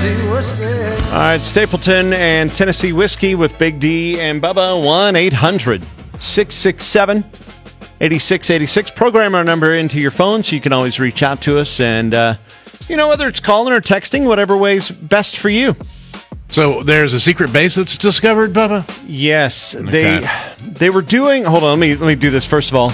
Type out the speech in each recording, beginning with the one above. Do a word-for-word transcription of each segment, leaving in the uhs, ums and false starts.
Tennessee whiskey. All right, Stapleton and Tennessee Whiskey with Big D and Bubba. one eight hundred six six seven eight six eight six. Program our number into your phone so you can always reach out to us. And, uh, you know, whether it's calling or texting, whatever way's best for you. So there's a secret base that's discovered, Bubba? Yes. Okay. They they were doing... Hold on, let me, let me do this first of all.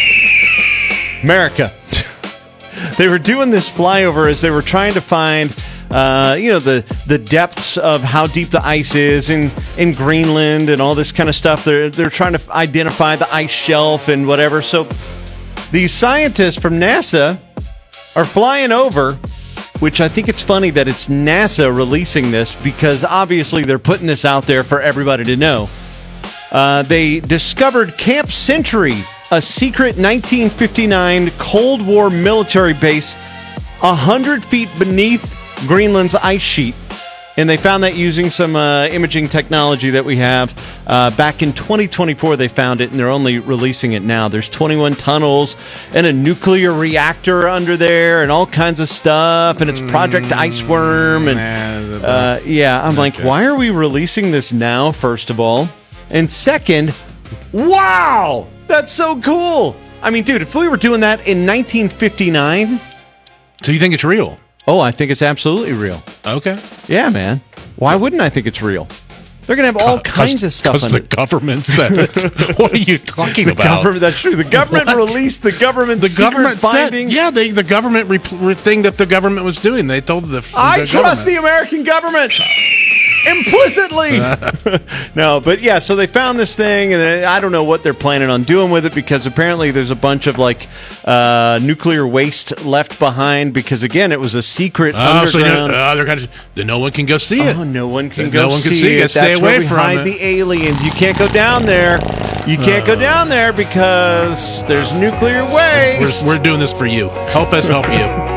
America. They were doing this flyover as they were trying to find... Uh, you know, the, the depths of how deep the ice is in, in Greenland and all this kind of stuff. They're, they're trying to identify the ice shelf and whatever. So these scientists from NASA are flying over, which I think it's funny that it's NASA releasing this because obviously they're putting this out there for everybody to know. Uh, they discovered Camp Century, a secret nineteen fifty-nine Cold War military base one hundred feet beneath Greenland's ice sheet, and they found that using some uh, imaging technology that we have. Uh, back in twenty twenty-four, they found it, and they're only releasing it now. There's twenty-one tunnels and a nuclear reactor under there and all kinds of stuff, and it's Project Iceworm. And uh, yeah, I'm like, why are we releasing this now, first of all? And second, wow, that's so cool. I mean, dude, if we were doing that in nineteen fifty-nine... So you think it's real? Oh, I think it's absolutely real. Okay. Yeah, man. Why wouldn't I think it's real? They're going to have all kinds of stuff on on it. Because the government said it. What are you talking the about? Government, that's true. The government What? released the government The secret government finding. said, yeah, they, the government re- thing that the government was doing. They told the, the I government. trust the American government. Implicitly. No, but yeah, so they found this thing, and I don't know what they're planning on doing with it because apparently there's a bunch of like uh, nuclear waste left behind because, again, it was a secret Oh, so underground. you know, uh, they're gonna, then no one can go see it. Oh, no one can No go one can see, see it. it. Stay That's away where we from hide it. the aliens. You can't go down there. You can't go down there because there's nuclear waste. We're, we're doing this for you. Help us help you.